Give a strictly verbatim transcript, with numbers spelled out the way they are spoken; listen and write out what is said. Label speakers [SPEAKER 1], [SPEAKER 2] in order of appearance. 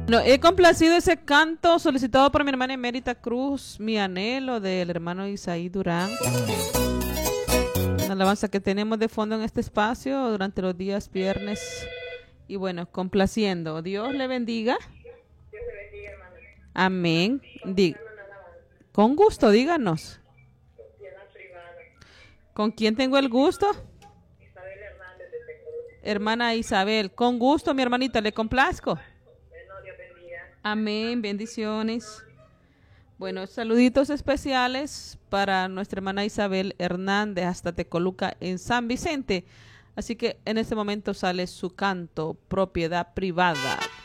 [SPEAKER 1] No, he complacido ese canto solicitado por mi hermana Emérita Cruz, mi anhelo del hermano Isaí Durán. Una alabanza que tenemos de fondo en este espacio durante los días viernes. Y bueno, complaciendo. Dios le bendiga.
[SPEAKER 2] Dios te bendiga, hermano.
[SPEAKER 1] Amén. Di-
[SPEAKER 2] Comenzando una alabanza.
[SPEAKER 1] con gusto, díganos.
[SPEAKER 2] Propiedad privada.
[SPEAKER 1] ¿Con quién tengo el gusto?
[SPEAKER 2] Isabel Hernández de Tecoloca.
[SPEAKER 1] Hermana Isabel. Con gusto, mi hermanita, le complazco.
[SPEAKER 2] Bueno, Dios bendiga.
[SPEAKER 1] Amén, bendiciones. Bueno, saluditos especiales para nuestra hermana Isabel Hernández hasta Tecoluca en San Vicente. Así que en este momento sale su canto, Propiedad Privada.